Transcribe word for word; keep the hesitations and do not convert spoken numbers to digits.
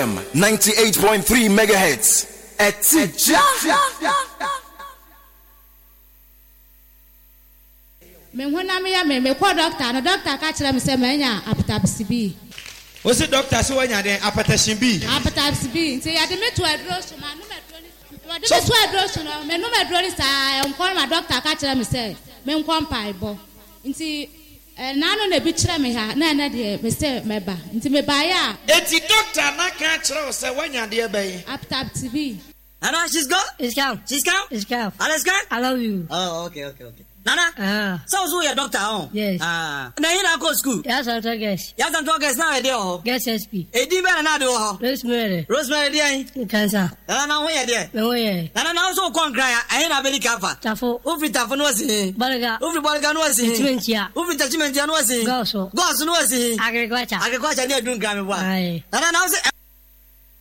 M ninety-eight point three megahertz. Etija. Me hona me ya me me kwa doctor, no doctor ka kire me se manya hepatitis B. O se doctor se wanya den hepatitis B. Hepatitis B. Nti ya de me to adro so ma no me dro ni. Wa de me to adro so no me no me dro ni sa enko ma doctor ka kire me se me enko mpai bo. Nti na no na bi kire me ha na na de me se me ba. Nti me ba ya. Eti doctor na ka kire o se wanya de be yi. Hepatitis B. Nana, she's gone? It's come. She's come? It's come. Alice gone? I love you. Oh, okay, okay, okay. Nana? Ah. So, so your doctor, oh? Yes. Ah. Now, you don't go to school? Yes, I'll talk guess. Yes, I'm talking now, dear. Oh. Guess S P. A deep and another, oh. Rosemary. Rosemary, dear. Cancer. Nana, now, where, dear? No way. Nana, now, so, con cry. I ain't a very careful. Tafo. Ufi Tafo, no, see. Balaga. Ufi Balaga, no, see. Chimentia. Ufi Tachimentia, no, see. Gosso. Gosso, no, see. Agriculture. Agriculture, near doing Grammy. Aye. Nana, now, say,